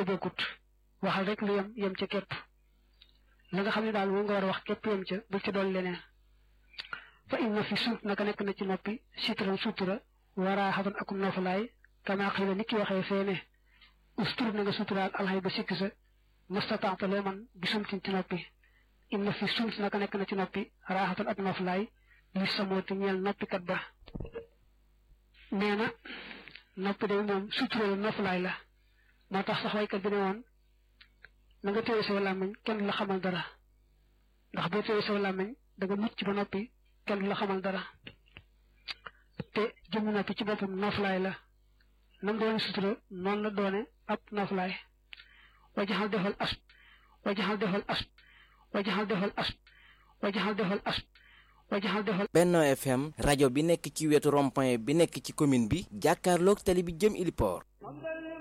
ja bokkut waxal rek lu yem ca képp la nga xam ne daal moom nga war a wax képp yem ca bul ca doon leneen fa inna fi suut naka nekk na ci noppi sitran sutura waraa xatan akum noofalaay kama xila nit ki waxee feene ustur na nga suturaal alxay ba sikk sa mastataata loo man bi sumtin ci noppi inna fi suut naka nekk na ci noppi raaxatan ak noofalaay li samooti ñeel noppikat ba nee na noppi day moom sutura la noofalaay la moo tax sax waykat bi ne woon na nga téye sa làmmiñ kenn du la xamal dara ndax boo téye sa làmmiñ da nga mucc ba noppi kenn du la xamal dara te jëmm noppi ci boppam nooflaay la nam doone sutura noonu la doone ab nooflaay wajaxal defal asp wajaxal defal asp wajaxal defal asp wajaxal defal asp wajaxal defal Benno FM rajo bi nekk ci wetu rond-point bi nekk ci commune bi jàkkaarloog tali bi jëm Iliport